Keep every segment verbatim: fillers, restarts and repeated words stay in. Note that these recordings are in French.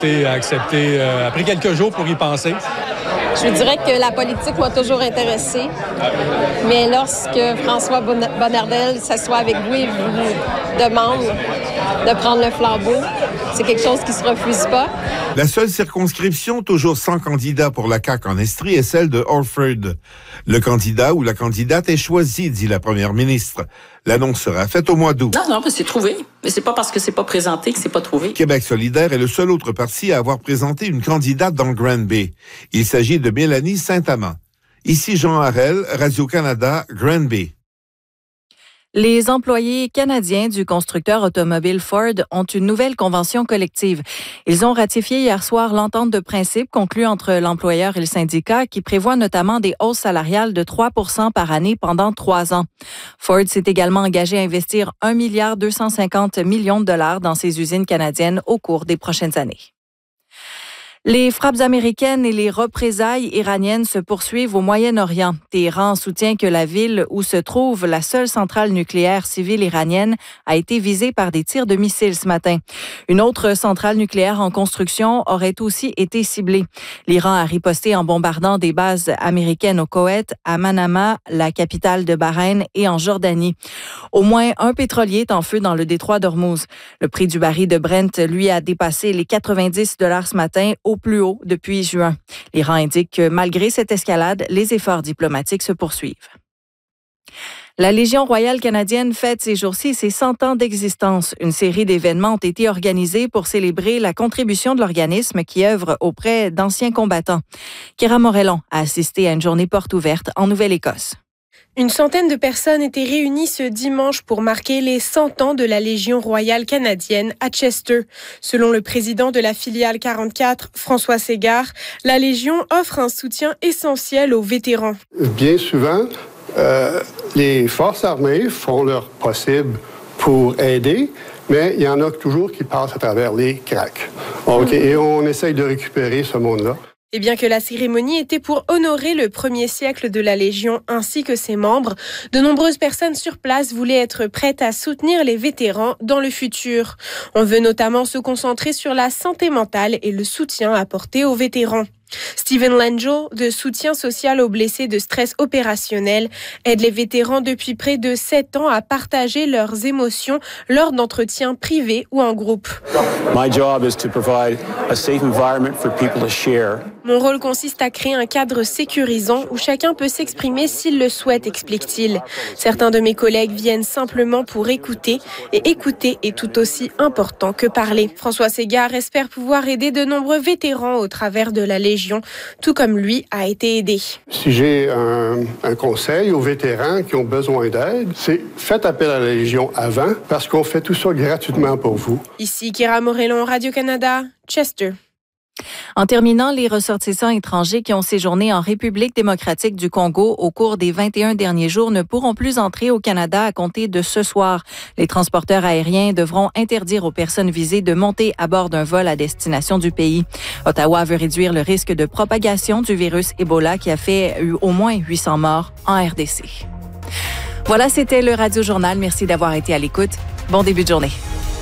À accepter, euh, après quelques jours pour y penser. Je vous dirais que la politique m'a toujours intéressée, mais lorsque François Bonnardel s'assoit avec vous et vous demande de prendre le flambeau, c'est quelque chose qui ne se refuse pas. La seule circonscription toujours sans candidat pour la C A Q en Estrie est celle de Orford. Le candidat ou la candidate est choisi, dit la première ministre. L'annonce sera faite au mois d'août. Non, non, mais c'est trouvé. Mais c'est pas parce que c'est pas présenté que c'est pas trouvé. Québec solidaire est le seul autre parti à avoir présenté une candidate dans Granby. Il s'agit de Mélanie Saint-Amand. Ici Jean Harel, Radio-Canada, Granby. Les employés canadiens du constructeur automobile Ford ont une nouvelle convention collective. Ils ont ratifié hier soir l'entente de principe conclue entre l'employeur et le syndicat qui prévoit notamment des hausses salariales de trois pour cent par année pendant trois ans. Ford s'est également engagé à investir un milliard deux cent cinquante millions de dollars dans ses usines canadiennes au cours des prochaines années. Les frappes américaines et les représailles iraniennes se poursuivent au Moyen-Orient. Téhéran soutient que la ville où se trouve la seule centrale nucléaire civile iranienne a été visée par des tirs de missiles ce matin. Une autre centrale nucléaire en construction aurait aussi été ciblée. L'Iran a riposté en bombardant des bases américaines au Koweït, à Manama, la capitale de Bahreïn, et en Jordanie. Au moins un pétrolier est en feu dans le détroit d'Ormuz. Le prix du baril de Brent, lui, a dépassé les quatre-vingt-dix dollars ce matin, au plus haut depuis juin. L'Iran indique que malgré cette escalade, les efforts diplomatiques se poursuivent. La Légion royale canadienne fête ces jours-ci ses cent ans d'existence. Une série d'événements ont été organisés pour célébrer la contribution de l'organisme qui œuvre auprès d'anciens combattants. Kira Morellon a assisté à une journée porte ouverte en Nouvelle-Écosse. Une centaine de personnes étaient réunies ce dimanche pour marquer les cent ans de la Légion royale canadienne à Chester. Selon le président de la filiale quarante-quatre, François Ségard, la Légion offre un soutien essentiel aux vétérans. Bien souvent, euh, les forces armées font leur possible pour aider, mais il y en a toujours qui passent à travers les cracks. Donc, et on essaye de récupérer ce monde-là. Et bien que la cérémonie était pour honorer le premier siècle de la Légion ainsi que ses membres, de nombreuses personnes sur place voulaient être prêtes à soutenir les vétérans dans le futur. On veut notamment se concentrer sur la santé mentale et le soutien apporté aux vétérans. Stephen Langell, de soutien social aux blessés de stress opérationnel, aide les vétérans depuis près de sept ans à partager leurs émotions lors d'entretiens privés ou en groupe. My job is to provide a safe environment for people to share. Mon rôle consiste à créer un cadre sécurisant où chacun peut s'exprimer s'il le souhaite, explique-t-il. Certains de mes collègues viennent simplement pour écouter, et écouter est tout aussi important que parler. François Ségard espère pouvoir aider de nombreux vétérans au travers de la Légion, tout comme lui a été aidé. Si j'ai un, un conseil aux vétérans qui ont besoin d'aide, c'est faites appel à la Légion avant, parce qu'on fait tout ça gratuitement pour vous. Ici Kira Morellon, Radio-Canada, Chester. En terminant, les ressortissants étrangers qui ont séjourné en République démocratique du Congo au cours des vingt et un derniers jours ne pourront plus entrer au Canada à compter de ce soir. Les transporteurs aériens devront interdire aux personnes visées de monter à bord d'un vol à destination du pays. Ottawa veut réduire le risque de propagation du virus Ebola qui a fait au moins huit cents morts en R D C. Voilà, c'était le Radio Journal. Merci d'avoir été à l'écoute. Bon début de journée.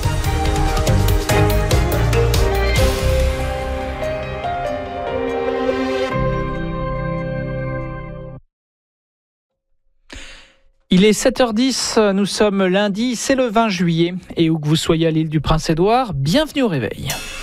Il est sept heures dix, nous sommes lundi, c'est le vingt juillet. Et où que vous soyez à l'île du Prince-Édouard, bienvenue au réveil.